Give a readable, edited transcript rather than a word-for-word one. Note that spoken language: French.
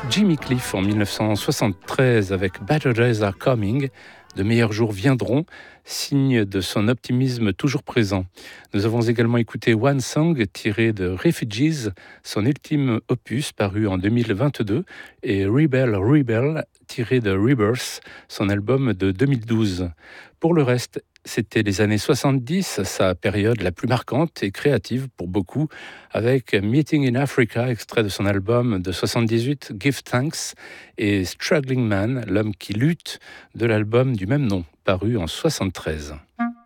Jimmy Cliff en 1973 avec Better Days Are Coming, de meilleurs jours viendront, signe de son optimisme toujours présent. Nous avons également écouté One Song tiré de Refugees, son ultime opus paru en 2022, et Rebel Rebel tiré de Rebirth, son album de 2012. Pour le reste, c'était les années 70, sa période la plus marquante et créative pour beaucoup, avec Meeting in Africa, extrait de son album de 78, Give Thanks, et Struggling Man, l'homme qui lutte, de l'album du même nom, paru en 73.